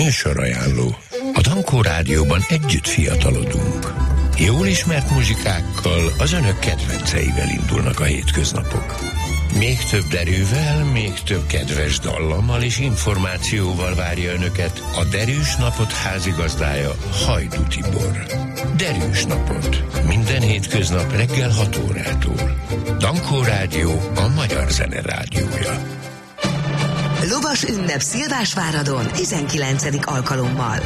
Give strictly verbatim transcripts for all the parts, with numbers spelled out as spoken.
Műsorajánló. A Dankó Rádióban együtt fiatalodunk. Jól ismert muzsikákkal, az önök kedvenceivel indulnak a hétköznapok. Még több derűvel, még több kedves dallammal és információval várja önöket a Derűs Napot házigazdája, Hajdú Tibor. Derűs Napot. Minden hétköznap reggel hat órától. Dankó Rádió, a magyar zene rádiója. Lovas ünnep Szilvásváradon tizenkilencedik alkalommal.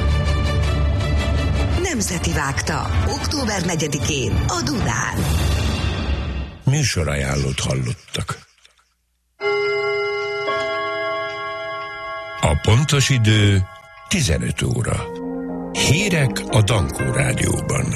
Nemzeti Vágta, október negyedikén a Dunán. Műsorajánlót hallottak. A pontos idő tizenöt óra. Hírek a Dankó Rádióban.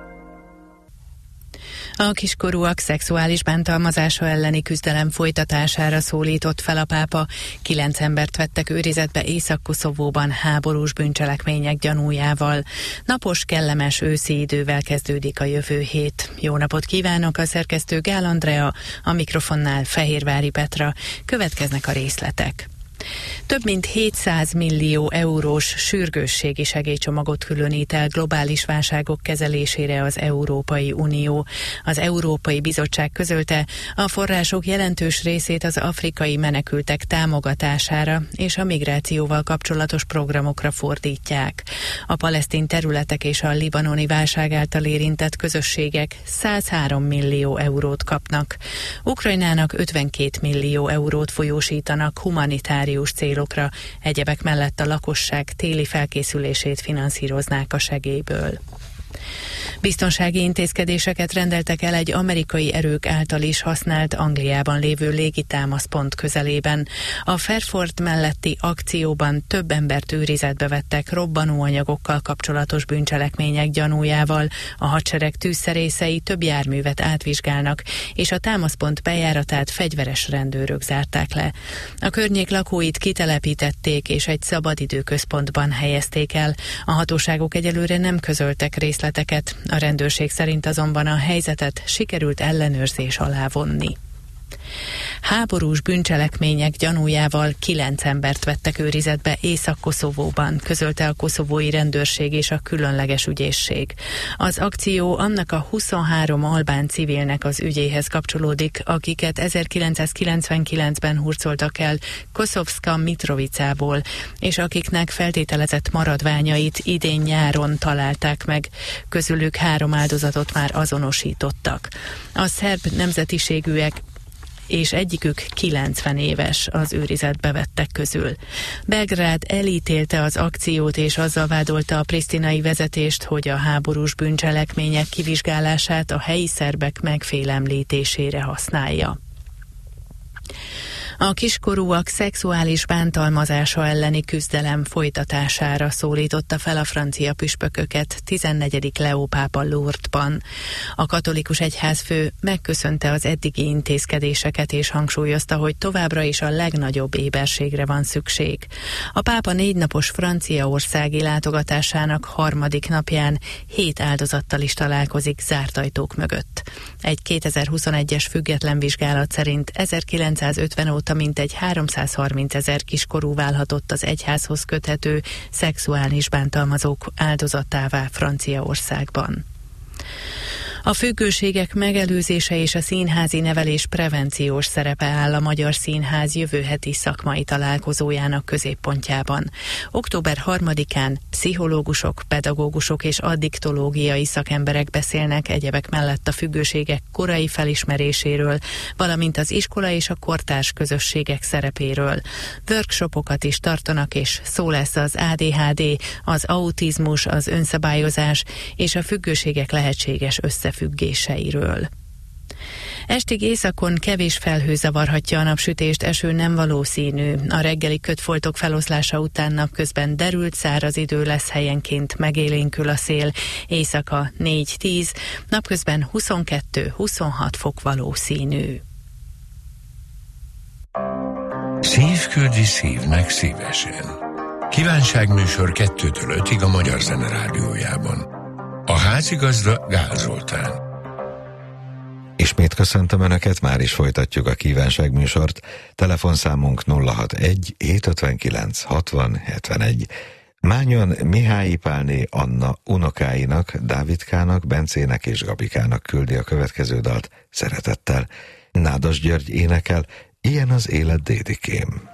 A kiskorúak szexuális bántalmazása elleni küzdelem folytatására szólított fel a pápa. Kilenc embert vettek őrizetbe Észak-Koszovóban háborús bűncselekmények gyanújával. Napos, kellemes őszi idővel kezdődik a jövő hét. Jó napot kívánok, a szerkesztő Gál Andrea, a mikrofonnál Fehérvári Petra. Következnek a részletek. Több mint hétszáz millió eurós sürgősségi segélycsomagot különít el globális válságok kezelésére az Európai Unió. Az Európai Bizottság közölte, a források jelentős részét az afrikai menekültek támogatására és a migrációval kapcsolatos programokra fordítják. A palesztin területek és a libanoni válság által érintett közösségek százhárom millió eurót kapnak. Ukrajnának ötvenkét millió eurót folyósítanak humanitárius célokra, egyebek mellett a lakosság téli felkészülését finanszíroznák a segélyből. Biztonsági intézkedéseket rendeltek el egy amerikai erők által is használt Angliában lévő légitámaszpont közelében. A Fairford melletti akcióban több embert őrizetbe vettek robbanóanyagokkal kapcsolatos bűncselekmények gyanújával. A hadsereg tűzszerészei több járművet átvizsgálnak, és a támaszpont bejáratát fegyveres rendőrök zárták le. A környék lakóit kitelepítették, és egy szabadidőközpontban helyezték el. A hatóságok egyelőre nem közöltek részleteket. A rendőrség szerint azonban a helyzetet sikerült ellenőrzés alá vonni. Háborús bűncselekmények gyanújával kilenc embert vettek őrizetbe Észak-Koszovóban, közölte a koszovói rendőrség és a különleges ügyészség. Az akció annak a huszonhárom albán civilnek az ügyéhez kapcsolódik, akiket ezerkilencszázkilencvenkilencben hurcoltak el Koszovska Mitrovicából, és akiknek feltételezett maradványait idén nyáron találták meg. Közülük három áldozatot már azonosítottak. A szerb nemzetiségűek és egyikük kilencven éves az őrizetbe vettek közül. Belgrád elítélte az akciót, és azzal vádolta a prisztinai vezetést, hogy a háborús bűncselekmények kivizsgálását a helyi szerbek megfélemlítésére használja. A kiskorúak szexuális bántalmazása elleni küzdelem folytatására szólította fel a francia püspököket tizennegyedik Leó pápa Lourdesban. A katolikus egyházfő megköszönte az eddigi intézkedéseket, és hangsúlyozta, hogy továbbra is a legnagyobb éberségre van szükség. A pápa négy napos franciaországi látogatásának harmadik napján hét áldozattal is találkozik zárt ajtók mögött. Egy kétezer-huszonegyes független vizsgálat szerint ezerkilencszázötven óta mintegy háromszázharminc ezer kiskorú válhatott az egyházhoz köthető szexuális bántalmazók áldozatává Franciaországban. A függőségek megelőzése és a színházi nevelés prevenciós szerepe áll a Magyar Színház jövő heti szakmai találkozójának középpontjában. október harmadikán pszichológusok, pedagógusok és addiktológiai szakemberek beszélnek egyebek mellett a függőségek korai felismeréséről, valamint az iskola és a kortárs közösségek szerepéről. Workshopokat is tartanak, és szó lesz az á dé há dé, az autizmus, az önszabályozás és a függőségek lehetséges összefüggéseiről. Estig északon kevés felhő zavarhatja a napsütést, eső nem valószínű. A reggeli kötfoltok feloszlása után napközben derült, száraz idő lesz, helyenként megélénkül a szél. Éjszaka négy-tíz, napközben huszonkettő-huszonhat fok valószínű. Szív küldi szívnek szívesen. Kívánságműsor kettőtől ötig a Magyar Zene Rádiójában. A házigazda Gál Zoltán. Ismét köszöntöm Önöket, már is folytatjuk a kívánságműsort. Telefonszámunk nulla hatvanegy hétszázötvenkilenc hatvan hetvenegy. Mányon Mihály Pálné Anna unokáinak, Dávidkának, Bencének és Gabikának küldi a következő dalt szeretettel. Nádas György énekel, Ilyen az élet, dédikém.